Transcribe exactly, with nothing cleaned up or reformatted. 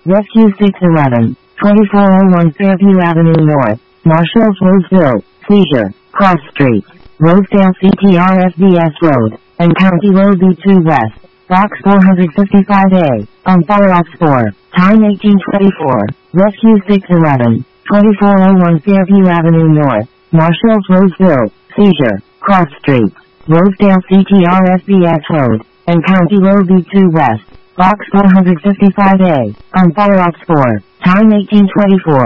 Rescue six eleven, twenty-four oh one Fairview Avenue North, Marshalls Roseville, Seizure, Cross Street, Rosedale C T R S V S Road, and County Road B two West, Box four fifty-five A, on Follow-Up four, time eighteen twenty-four, Rescue six eleven, twenty-four oh one Fairview Avenue North, Marshalls Roseville, Seizure, Cross Street, Rosedale C T R S V S Road, and County Road B two West, Box four fifty-five A, on Follow-Up four, time eighteen twenty-four.